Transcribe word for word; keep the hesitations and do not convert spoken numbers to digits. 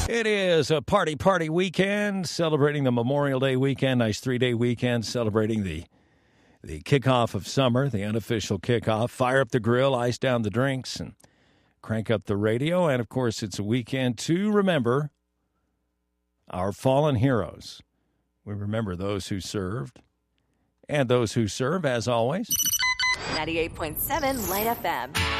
It is a party, party weekend, celebrating the Memorial Day weekend, nice three-day weekend, celebrating the the kickoff of summer, the unofficial kickoff. Fire up the grill, ice down the drinks, and crank up the radio. And, of course, it's a weekend to remember our fallen heroes. We remember those who served and those who serve, as always. ninety-eight point seven Light F M.